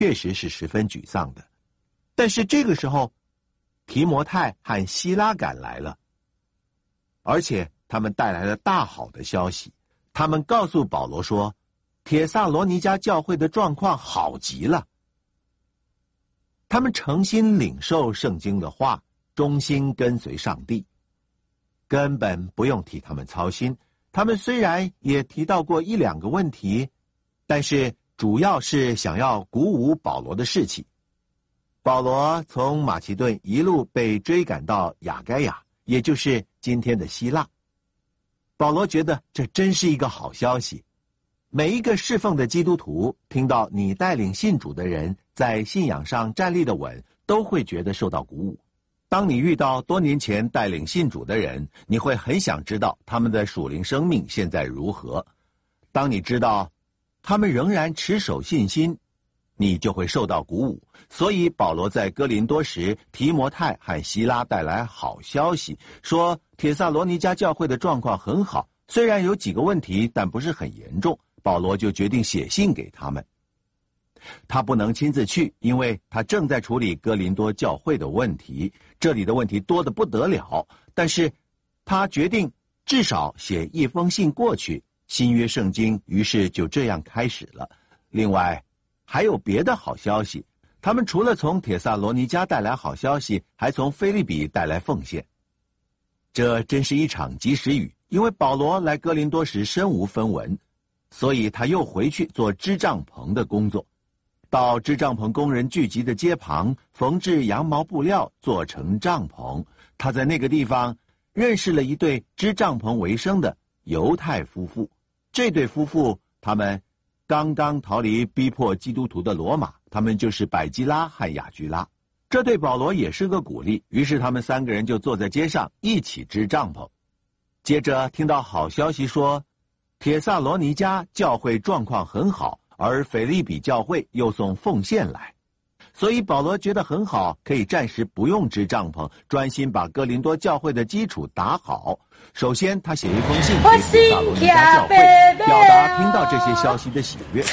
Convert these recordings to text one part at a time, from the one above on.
确实是十分沮丧的。但是这个时候，提摩太和希拉赶来了，而且他们带来了大好的消息。他们告诉保罗说，帖撒罗尼迦教会的状况好极了。他们诚心领受圣经的话，忠心跟随上帝，根本不用替他们操心。他们虽然也提到过一两个问题，但是主要是想要鼓舞保罗的士气。保罗从马其顿一路被追赶到亚该亚，也就是今天的希腊。保罗觉得这真是一个好消息。每一个侍奉的基督徒听到你带领信主的人在信仰上站立的稳，都会觉得受到鼓舞。当你遇到多年前带领信主的人，你会很想知道他们的属灵生命现在如何。当你知道他们仍然持守信心，你就会受到鼓舞。所以保罗在哥林多时，提摩太和希拉带来好消息，说帖撒罗尼迦教会的状况很好，虽然有几个问题，但不是很严重。保罗就决定写信给他们。他不能亲自去，因为他正在处理哥林多教会的问题，这里的问题多得不得了。但是他决定至少写一封信过去，新约圣经于是就这样开始了。另外还有别的好消息，他们除了从帖撒罗尼迦带来好消息，还从腓立比带来奉献。这真是一场及时雨，因为保罗来哥林多时身无分文，所以他又回去做织帐篷的工作，到织帐篷工人聚集的街旁缝制羊毛布料，做成帐篷。他在那个地方认识了一对织帐篷为生的犹太夫妇。这对夫妇他们刚刚逃离逼迫基督徒的罗马，他们就是百基拉和雅居拉。这对保罗也是个鼓励，于是他们三个人就坐在街上一起织帐篷。接着听到好消息说，帖撒罗尼迦教会状况很好，而腓立比教会又送奉献来，所以保罗觉得很好，可以暂时不用织帐篷，专心把哥林多教会的基础打好。首先他写一封信给帖撒罗尼迦教会，表达听到这些消息的喜悦。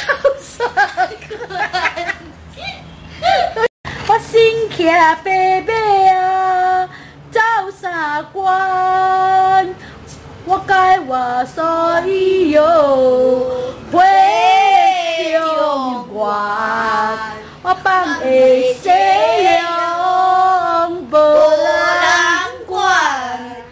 我心骑白马啊，走三关，我该我所有回中关，我放下西洋。